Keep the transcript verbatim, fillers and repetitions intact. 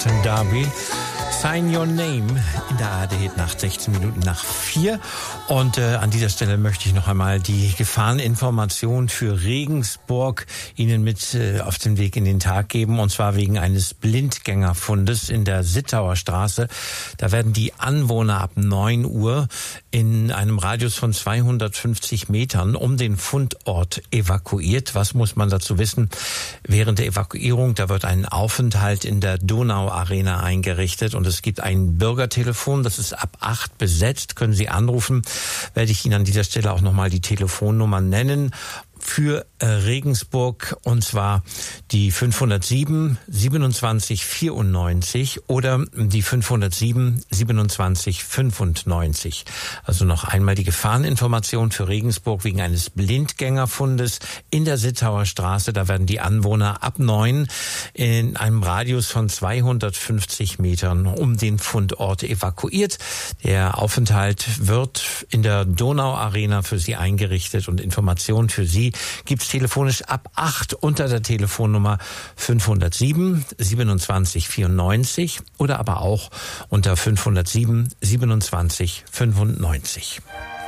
Justin Darby. Sign Your Name in der A R D-Nacht, sechzehn Minuten nach vier. Und äh, an dieser Stelle möchte ich noch einmal die Gefahreninformation für Regensburg Ihnen mit äh, auf den Weg in den Tag geben. Und zwar wegen eines Blindgängerfundes in der Sittauer Straße. Da werden die Anwohner ab neun Uhr in einem Radius von zweihundertfünfzig Metern um den Fundort evakuiert. Was muss man dazu wissen? Während der Evakuierung, da wird ein Aufenthalt in der Donau-Arena eingerichtet und es gibt ein Bürgertelefon, das ist ab acht besetzt, können Sie anrufen. Werde ich Ihnen an dieser Stelle auch nochmal die Telefonnummer nennen. Für äh, Regensburg, und zwar die fünfhundertsieben siebenundzwanzig vierundneunzig oder die fünfhundertsieben siebenundzwanzig fünfundneunzig. Also noch einmal die Gefahreninformation für Regensburg wegen eines Blindgängerfundes in der Sittauer Straße. Da werden die Anwohner ab neun in einem Radius von zweihundertfünfzig Metern um den Fundort evakuiert. Der Aufenthalt wird in der Donau-Arena für Sie eingerichtet und Informationen für Sie gibt's telefonisch ab acht unter der Telefonnummer fünfhundertsieben siebenundzwanzig vierundneunzig oder aber auch unter fünfhundertsieben siebenundzwanzig fünfundneunzig.